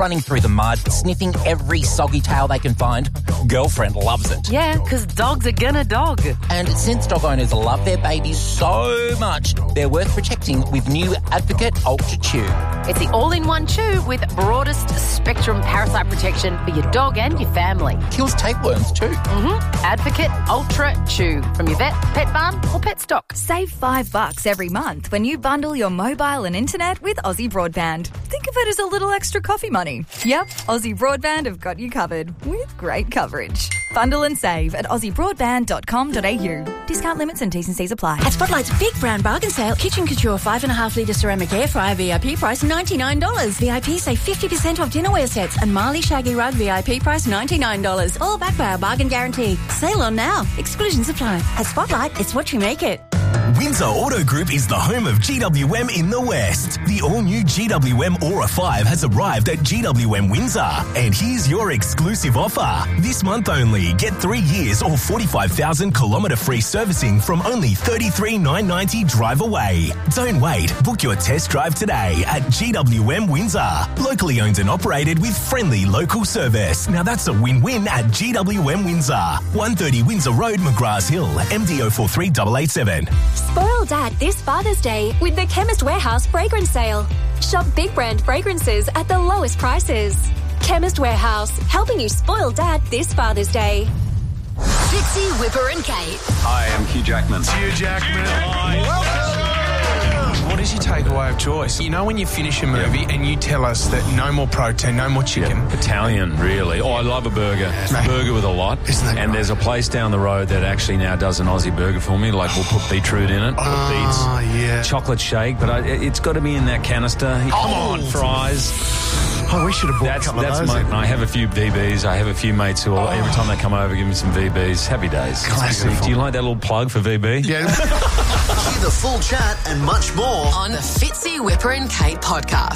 running through the mud, sniffing every soggy tail they can find. Girlfriend loves it. Yeah, because dogs are gonna dog. And since dog owners love their babies so much, they're worth protecting with new Advocate Ultra Chew. It's the all-in-one chew with broadest spectrum parasite protection for your dog and your family. Kills tapeworms too. Advocate Ultra Chew from your vet, pet barn or pet stock. Save $5 every month when you bundle your mobile and internet with Aussie Broadband. Think of it as a little extra coffee money. Yep, Aussie Broadband have got you covered with great coverage. Bundle and save at aussiebroadband.com.au. Discount limits and T's and C's apply. At Spotlight's big brand bargain sale, Kitchen Couture 5.5 litre ceramic air fryer VIP price $99. VIP save 50% off dinnerware sets and Marley Shaggy Rug VIP price $99. All backed by our bargain guarantee. Sale on now. Exclusions apply. At Spotlight, it's what you make it. Windsor Auto Group is the home of GWM in the West. The all-new GWM Aura 5 has arrived at GWM Windsor. And here's your exclusive offer. This month only, get 3 years or 45,000 kilometre free servicing from only $33,990 drive away. Don't wait. Book your test drive today at GWM Windsor. Locally owned and operated with friendly local service. Now that's a win-win at GWM Windsor. 130 Windsor Road, McGrath Hill, MDO 43887. Spoil Dad this Father's Day with the Chemist Warehouse fragrance sale. Shop big brand fragrances at the lowest prices. Chemist Warehouse, helping you spoil Dad this Father's Day. Fitzy, Whipper and Kate. Hi, I'm Hugh Jackman. Hugh Jackman. What is your takeaway of choice? You know when you finish a movie and you tell us that no more protein, no more chicken? Italian, really. Oh, I love a burger. A burger with a lot. Isn't that and right? there's a place down the road that actually now does an Aussie burger for me. Like, we'll put beetroot in it, put beets, yeah. chocolate shake, but it's got to be in that canister. Come on, fries. Oh, we should have bought a couple of those. I have a few VBs. I have a few mates who every time they come over, give me some VBs. Happy days. Classic. Do you like that little plug for VB? Yeah. Hear the full chat and much more on the Fitzy, Whipper and Kate podcast.